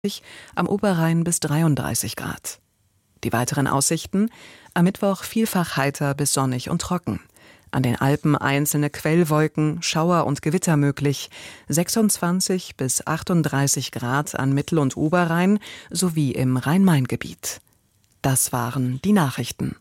am Oberrhein bis 33 Grad. Die weiteren Aussichten: am Mittwoch vielfach heiter bis sonnig und trocken. An den Alpen einzelne Quellwolken, Schauer und Gewitter möglich, 26 bis 38 Grad an Mittel- und Oberrhein sowie im Rhein-Main-Gebiet. Das waren die Nachrichten.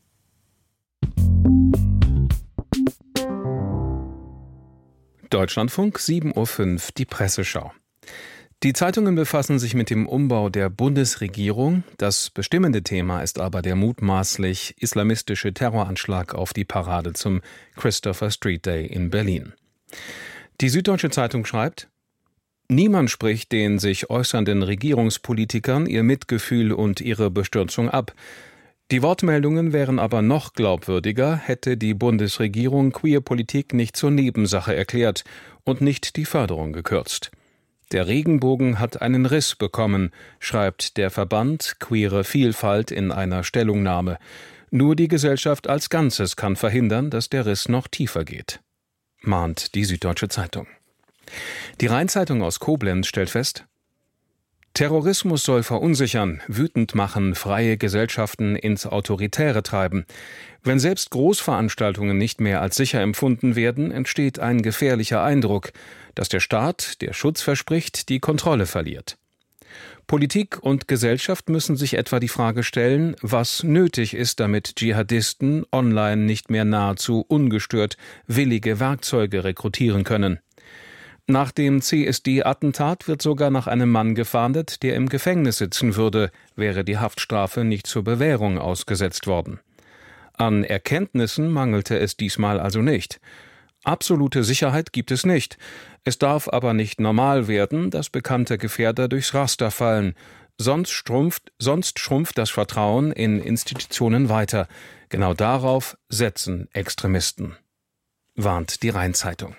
Deutschlandfunk, 7:05 Uhr, die Presseschau. Die Zeitungen befassen sich mit dem Umbau der Bundesregierung. Das bestimmende Thema ist aber der mutmaßlich islamistische Terroranschlag auf die Parade zum Christopher Street Day in Berlin. Die Süddeutsche Zeitung schreibt: Niemand spricht den sich äußernden Regierungspolitikern ihr Mitgefühl und ihre Bestürzung ab. Die Wortmeldungen wären aber noch glaubwürdiger, hätte die Bundesregierung Queerpolitik nicht zur Nebensache erklärt und nicht die Förderung gekürzt. Der Regenbogen hat einen Riss bekommen, schreibt der Verband Queere Vielfalt in einer Stellungnahme. Nur die Gesellschaft als Ganzes kann verhindern, dass der Riss noch tiefer geht, mahnt die Süddeutsche Zeitung. Die Rhein-Zeitung aus Koblenz stellt fest: Terrorismus soll verunsichern, wütend machen, freie Gesellschaften ins Autoritäre treiben. Wenn selbst Großveranstaltungen nicht mehr als sicher empfunden werden, entsteht ein gefährlicher Eindruck, dass der Staat, der Schutz verspricht, die Kontrolle verliert. Politik und Gesellschaft müssen sich etwa die Frage stellen, was nötig ist, damit Dschihadisten online nicht mehr nahezu ungestört willige Werkzeuge rekrutieren können. Nach dem CSD-Attentat wird sogar nach einem Mann gefahndet, der im Gefängnis sitzen würde, wäre die Haftstrafe nicht zur Bewährung ausgesetzt worden. An Erkenntnissen mangelte es diesmal also nicht. Absolute Sicherheit gibt es nicht. Es darf aber nicht normal werden, dass bekannte Gefährder durchs Raster fallen. Sonst schrumpft das Vertrauen in Institutionen weiter. Genau darauf setzen Extremisten, warnt die Rhein-Zeitung.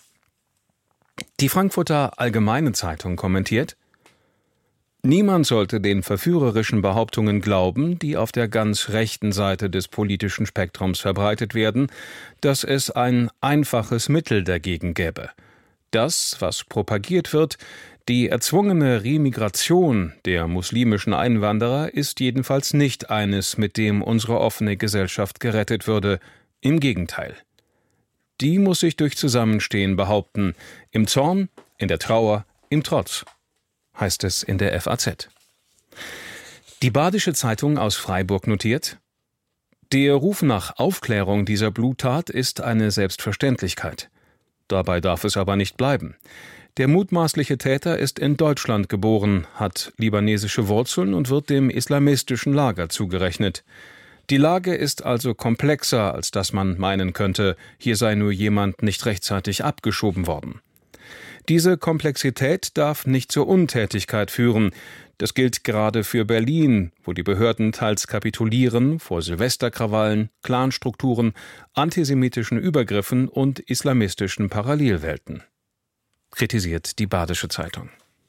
Die Frankfurter Allgemeine Zeitung kommentiert: Niemand sollte den verführerischen Behauptungen glauben, die auf der ganz rechten Seite des politischen Spektrums verbreitet werden, dass es ein einfaches Mittel dagegen gäbe. Das, was propagiert wird, die erzwungene Remigration der muslimischen Einwanderer, ist jedenfalls nicht eines, mit dem unsere offene Gesellschaft gerettet würde. Im Gegenteil. Die muss sich durch Zusammenstehen behaupten, im Zorn, in der Trauer, im Trotz, heißt es in der FAZ. Die Badische Zeitung aus Freiburg notiert: Der Ruf nach Aufklärung dieser Bluttat ist eine Selbstverständlichkeit. Dabei darf es aber nicht bleiben. Der mutmaßliche Täter ist in Deutschland geboren, hat libanesische Wurzeln und wird dem islamistischen Lager zugerechnet. Die Lage ist also komplexer, als dass man meinen könnte, hier sei nur jemand nicht rechtzeitig abgeschoben worden. Diese Komplexität darf nicht zur Untätigkeit führen. Das gilt gerade für Berlin, wo die Behörden teils kapitulieren vor Silvesterkrawallen, Clanstrukturen, antisemitischen Übergriffen und islamistischen Parallelwelten, kritisiert die Badische Zeitung.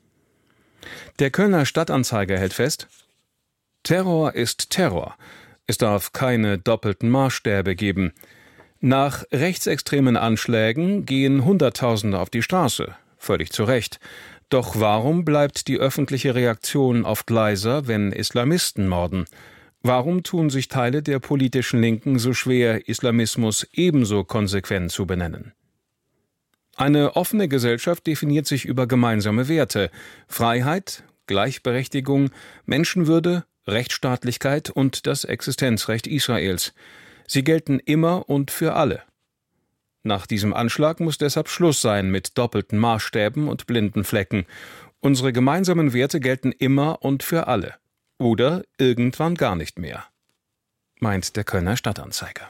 Der Kölner Stadtanzeiger hält fest: Terror ist Terror. Es darf keine doppelten Maßstäbe geben. Nach rechtsextremen Anschlägen gehen Hunderttausende auf die Straße. Völlig zu Recht. Doch warum bleibt die öffentliche Reaktion oft leiser, wenn Islamisten morden? Warum tun sich Teile der politischen Linken so schwer, Islamismus ebenso konsequent zu benennen? Eine offene Gesellschaft definiert sich über gemeinsame Werte: Freiheit, Gleichberechtigung, Menschenwürde, Rechtsstaatlichkeit und das Existenzrecht Israels. Sie gelten immer und für alle. Nach diesem Anschlag muss deshalb Schluss sein mit doppelten Maßstäben und blinden Flecken. Unsere gemeinsamen Werte gelten immer und für alle. Oder irgendwann gar nicht mehr, meint der Kölner Stadtanzeiger.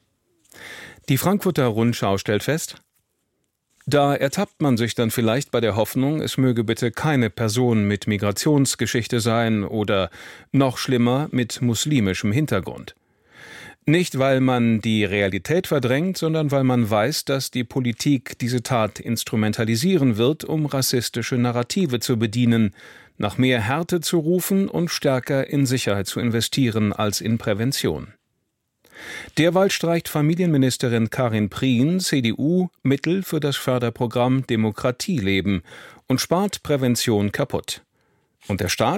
Die Frankfurter Rundschau stellt fest: Da ertappt man sich dann vielleicht bei der Hoffnung, es möge bitte keine Person mit Migrationsgeschichte sein oder, noch schlimmer, mit muslimischem Hintergrund. Nicht, weil man die Realität verdrängt, sondern weil man weiß, dass die Politik diese Tat instrumentalisieren wird, um rassistische Narrative zu bedienen, nach mehr Härte zu rufen und stärker in Sicherheit zu investieren als in Prävention. Derweil streicht Familienministerin Karin Prien, CDU, Mittel für das Förderprogramm Demokratieleben und spart Prävention kaputt. Und der Staat